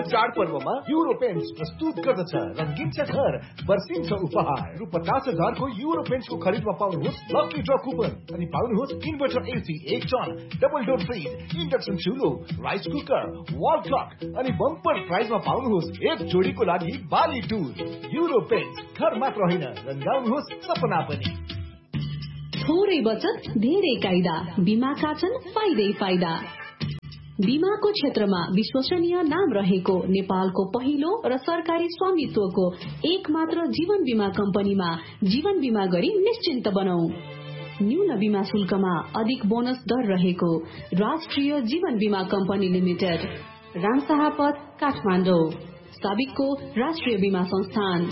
चाडपर्वमा euro paints प्रस्तुत गर्दछ रंगीन छ घर वर्षिन्छ उपहार रु 50,000 को युरो पेन्ट्सको खरिदमा पाउनुहोस् लकी ड्र कुपन अनि पाउनुहोस् inverter AC 1 ton double door fridge induction चुलो rice cooker wall clock अनि बम्पर प्राइजमा पाउनुहोस् एक जोडीको लागि बाली टुर युरो पेन्ट्स घर मात्र होइन रंगाउनुहोस् सपना पनि। थोरै बचत धेरै कायदा बीमाका छन् फाइदै फाइदा। बीमाको क्षेत्रमा विश्वसनीय नाम रहेको नेपालको पहिलो र सरकारी स्वामित्वको एक मात्र जीवन बीमा कम्पनीमा जीवन बीमा गरी निश्चिन्त बनौं। न्यून बीमा शुल्कमा अधिक बोनस दर रहेको राष्ट्रिय जीवन बीमा कम्पनी लिमिटेड रामशाहपथ काठमाडौँ साबिकको राष्ट्रिय बीमा संस्थान।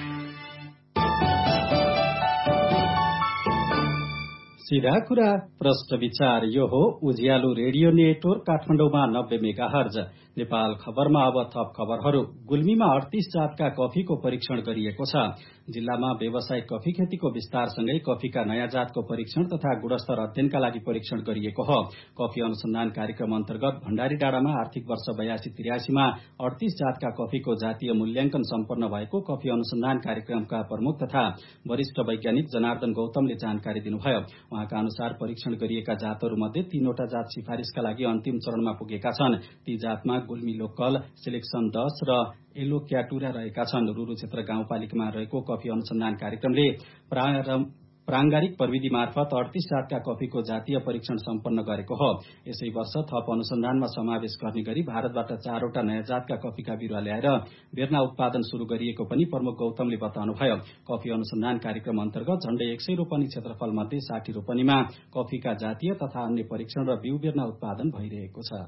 सीधा कुरा प्रश्न विचार यो हो उज्यालो रेडियो नेटवर्क काठमाडौँमा 90 मेगाहर्ज। नेपाल खबरमा अब थप खबरहरू। गुल्मीमा 38 जातका कफीको परीक्षण गरिएको छ। जिल्लामा व्यावसायिक कफी खेतीको विस्तारसँगै कफीका नयाँ जातको परीक्षण तथा गुणस्तर अध्ययनका लागि परीक्षण गरिएको हो। कफी अनुसन्धान कार्यक्रम अन्तर्गत भण्डारी डाँडामा आर्थिक वर्ष 82-83 मा 38 जातका कफीको जातीय मूल्याङ्कन सम्पन्न भएको कफी अनुसन्धान कार्यक्रमका प्रमुख तथा वरिष्ठ वैज्ञानिक जनार्दन गौतमले जानकारी दिनुभयो। उहाँका अनुसार परीक्षण गरिएका जातहरूमध्ये 3वटा जात सिफारिसका लागि अन्तिम चरणमा पुगेका छन्। ती जातमा गुल्मी लोकल, सिलेक्सन 10 र एलो क्याटुरा रहेका छन्। रुरु क्षेत्र गाउँपालिकामा रहेको कफी अनुसन्धान कार्यक्रमले प्रांगारिक प्रविधि मार्फत 38 जातका कफीको जातीय परीक्षण सम्पन्न गरेको हो। यसै वर्ष थप अनुसन्धानमा समावेश गर्ने गरी भारतबाट 4वटा नयाँ जातका कफीका बिरुवा ल्याएर बेर्ना उत्पादन शुरू गरिएको पनि प्रमुख गौतमले बताउनुभयो। कफी अनुसन्धान कार्यक्रम अन्तर्गत झण्डै 100 रोपनी क्षेत्रफल मध्ये 60 रोपनीमा कफीका जातीय तथा अन्य परीक्षण र बिउ बेर्ना उत्पादन भइरहेको छ।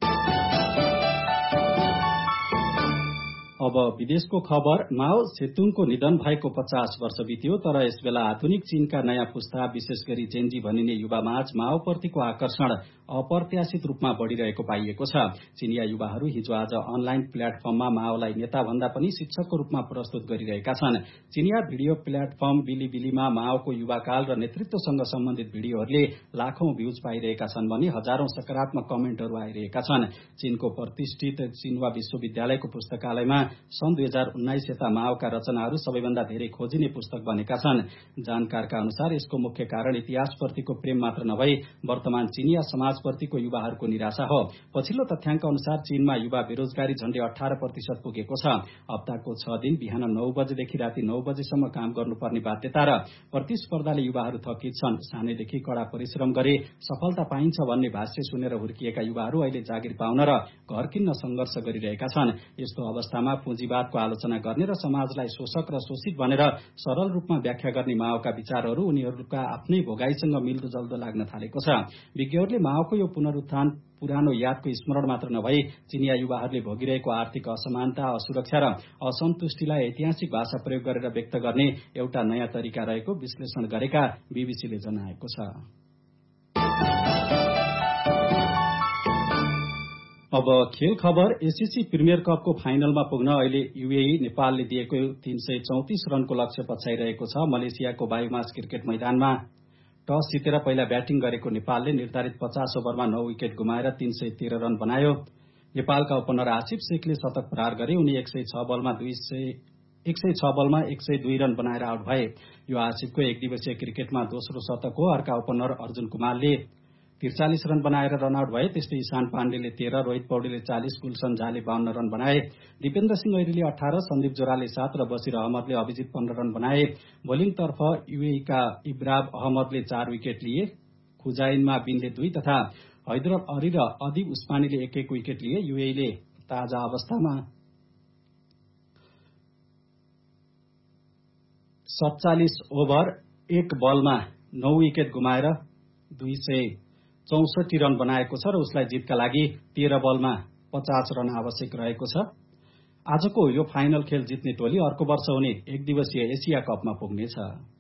अब विदेशको खबर। माओ सेतुङको निधन भएको 50 वर्ष बित्यो, तर यसबेला आधुनिक चीनका नयाँ पुस्ता विशेष गरी जेनजी भनिने युवामाझ माओप्रतिको आकर्षण अप्रत्याशित रूपमा बढ़िरहेको पाइएको छ। चीनिया युवाहरू हिजो आज अनलाइन प्लेटफर्ममा माओलाई नेता भन्दा पनि शिक्षकको रूपमा प्रस्तुत गरिरहेका छन्। चीनिया भिडियो प्लेटफर्म बिलिबिलीमा माओको युवाकाल र नेतृत्वसँग सम्बन्धित भिडियोहरूले लाखौं भ्यूज पाइरहेका छन् भने हजारौं सकारात्मक कमेन्टहरू आइरहेका छन्। चीनको प्रतिष्ठित चिनवा विश्वविद्यालयको पुस्तकालयमा सन् 2019 यता माओका रचनाहरू सबैभन्दा धेरै खोजिने पुस्तक बनेका छन्। जानकारका अनुसार यसको मुख्य कारण इतिहासप्रतिको प्रेम मात्र नभई वर्तमान चीनिया समाजप्रतिको युवाहरूको निराशा हो। पछिल्लो तथ्याङ्क अनुसार चीनमा युवा बेरोजगारी झण्डै 18% पुगेको छ। हप्ताको 6 दिन बिहान 9 बजेदेखि राति 9 बजेसम्म काम गर्नुपर्ने बाध्यता र प्रतिस्पर्धाले युवाहरू थकित छन्। सानैदेखि कड़ा परिश्रम गरे सफलता पाइन्छ भन्ने भाष्य सुनेर हुर्किएका युवाहरू अहिले जागिर पाउन र घर किन्न संघर्ष गरिरहेका छन्। यस्तो अवस्थामा पुँजीवादको आलोचना गर्ने र समाजलाई शोषक र शोषित भनेर सरल रूपमा व्याख्या गर्ने माओका विचारहरू उनीहरूका आफ्नै भोगाईसँग मिल्दोजल्दो लाग्न थालेको छ। विज्ञहरूले माओको यो पुनरुत्थान पुरानो यादको स्मरण मात्र नभई चीनिया युवाहरूले भोगिरहेको आर्थिक असमानता, असुरक्षा र असन्तुष्टिलाई ऐतिहासिक भाषा प्रयोग गरेर व्यक्त गर्ने एउटा नयाँ तरिका रहेको विश्लेषण गरेका बीबीसीले जनाएको छ। अब खेल खबर। एसीसी प्रिमियर कपको फाइनलमा पुग्न अहिले यूएई नेपालले दिएको 334 रनको लक्ष्य पछ्याइरहेको छ। मलेसियाको बायोमास क्रिकेट मैदानमा टस जितेर पहिला ब्याटिङ गरेको नेपालले निर्धारित 50 ओभरमा 9 विकेट गुमाएर 313 रन बनायो। नेपालका ओपनर आसिफ शेखले शतक प्रहार गरे। उनी 106 बलमा 102 रन बनाएर आउट भए। यो आसिफको एक दिवसीय क्रिकेटमा दोस्रो शतक हो। अर्का ओपनर अर्जुन कुमारले 43 रन बनाएर रन आउट भए। त्यस्तै ईशान पाण्डेले 13, रोहित पौडेलले 40, गुलशन झाले 52 रन बनाए। दिपेन्द्र सिंह ऐरीले 18, सन्दीप जोराले 7 र बसिर अहमदले अभिजित 15 रन बनाए। बोलिङतर्फ यूएईका इब्राब अहमदले 4 विकेट लिए। खुजाइनमा बिनले 2 तथा हैदर अली र अदिब उस्मानीले 1-1 विकेट लिए। यूएईले ताजा अवस्थामा 47 ओभर 1 बलमा 9 विकेट गुमाएर 264 रन बनाएको छ र उसलाई जितका लागि 13 बलमा 50 रन आवश्यक रहेको छ। आजको यो फाइनल खेल जित्ने टोली अर्को वर्ष हुने एक दिवसीय एसिया कपमा पुग्नेछ।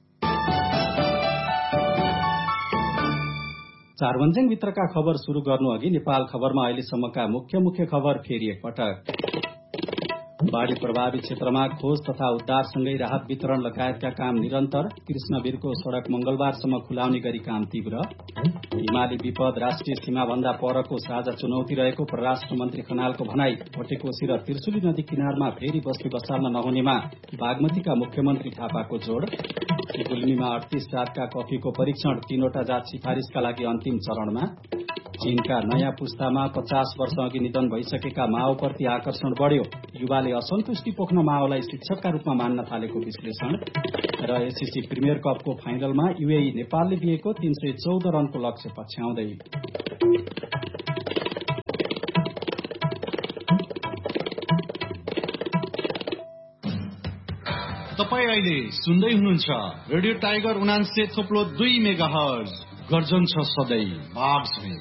चारवन्ज्याङ भित्रका खबर शुरू गर्नु अघि नेपाल खबरमा अहिलेसम्मका मुख्य खबर फेरि एकपटक। बाढ़ी प्रभावित क्षेत्रमा खोज तथा उद्धारसँगै राहत वितरण लगायतका काम निरन्तर। कृष्णवीरको सड़क मंगलबारसम्म खुलाउने गरी काम तीव्र। हिमाली विपद राष्ट्रिय सीमाभन्दा परको साझा चुनौती रहेको परराष्ट्र मन्त्री खनालको भनाई। भटेकोशी र त्रिशुली नदी किनारमा फेरि बस्ती बसाल्न नहुनेमा बागमतीका मुख्यमन्त्री थापाको जोड़। गुल्मीमा 38 जातका कफीको परीक्षण 3वटा जात सिफारिशका लागि अन्तिम चरणमा। चीनका नयाँ पुस्तामा 50 वर्ष अघि निधन भइसकेका माओप्रति आकर्षण बढ़्यो। युवाले असन्तुष्टि पोख्न माओलाई शिक्षकका रूपमा मान्न थालेको विश्लेषण। र एससीसी प्रिमियर कपको फाइनलमा यूएई नेपालले दिएको 314 रनको लक्ष्य पछ्याउँदै। तपाईँ अहिले सुन्दै हुनुहुन्छ रेडियो टाइगर 89.2 मेगाहर्ज। गर्जन छ सधैँ बागसँगै।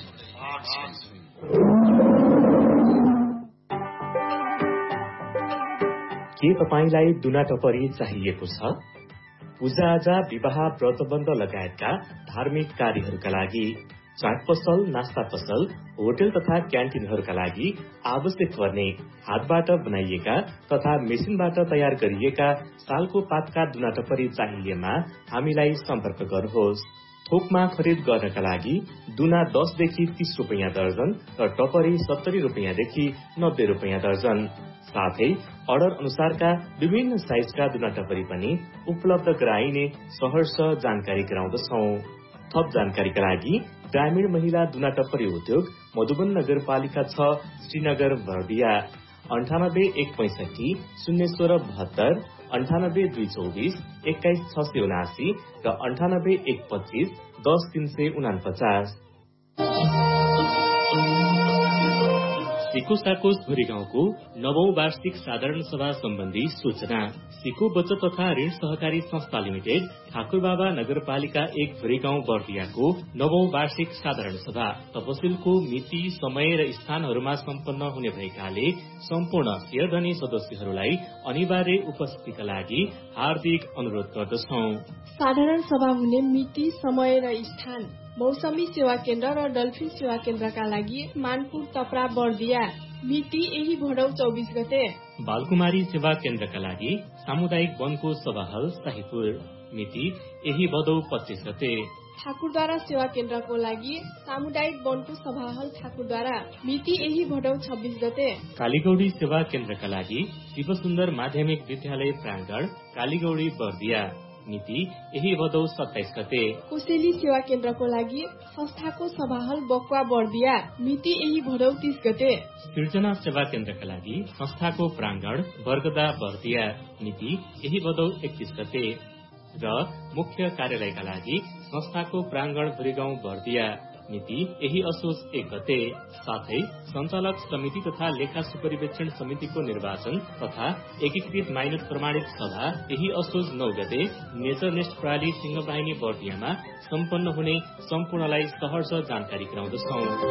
के तपाईलाई दुना टपरी चाहिएको छ? पूजाआजा, विवाह, व्रतबन्ध लगायतका धार्मिक कार्यहरूका लागि चाट पसल, नास्ता पसल, होटल तथा क्यान्टिनहरूका लागि आवश्यक पर्ने हातबाट बनाइएका तथा मेसिनबाट तयार गरिएका सालको पातका दुना टपरी चाहिएमा हामीलाई सम्पर्क गर्नुहोस्। थोकमा खरिद गर्नका लागि दुना 10 देखि 30 रुपैयाँ दर्जन र टपरी 70 रुपैयाँदेखि 90 रुपैयाँ दर्जन। साथै अर्डर अनुसारका विभिन्न साइजका दुना टपरी पनि उपलब्ध गराइने सहर्ष जानकारी गराउँदछौं। थप जानकारीका लागि ग्रामीण महिला दुना टपरी उद्योग, मधुबन नगरपालिका 6, श्रीनगर, बर्दिया 98 165 016 72 98 224 21 679 र 98 125 10 349। सिको साकोस भुरी गाउँको 9औं वार्षिक साधारण सभा सम्बन्धी सूचना। सिको बचत तथा ऋण सहकारी संस्था लिमिटेड ठाकुरबाबा नगरपालिका 1 भुरी गाउँ बर्दियाको 9औं वार्षिक साधारण सभा तपसिलको मिति, समय र स्थानहरूमा सम्पन्न हुने भएकाले सम्पूर्ण शेयरधनी सदस्यहरूलाई अनिवार्य उपस्थितिका लागि हार्दिक अनुरोध गर्दछौं। साधारण सभा हुने मिति, समय र स्थान मौसमी सेवा केन्द्र र डल्फिन सेवा केन्द्रका लागि मानपुर तपरा बर्दिया। मिति यही भदौ 24 गते। बालकुमारी सेवा केन्द्रका लागि सामुदायिक वनको सभा हल शाहीपुर। मिति यही भदौ 25 गते। ठाकुरद्वारा सेवा केन्द्रको लागि सामुदायिक वनको सभा हल ठाकुरद्वारा। मिति यही भदौ 26 गते। कालीगौडी सेवा केन्द्रका लागि शिवसुन्दर माध्यमिक विद्यालय प्राङ्गण कालीगौडी बर्दिया। मिति यही भदौ 27 गते। कोसेली सेवा केन्द्रको लागि संस्थाको सभाहल बकुवा बर्दिया। मिति यही भदौ 30 गते। सृजना सेवा केन्द्रका लागि संस्थाको प्राङ्गण बर्गदा बर्दिया। मिति यही भदौ 31 गते। र मुख्य कार्यालयका लागि संस्थाको प्राङ्गण भुरीगाउँ बर्दिया। मिति यही असोज 1 गते। साथै सञ्चालक समिति तथा लेखा सुपरिवेक्षण समितिको निर्वाचन तथा एकीकृत माइनस प्रमाणित सभा यही असोज 9 गते नेचरनेस्ट प्राली सिंहबाहिनी बर्दियामा सम्पन्न हुने सम्पूर्णलाई सहर्ष जानकारी गराउँदछौं।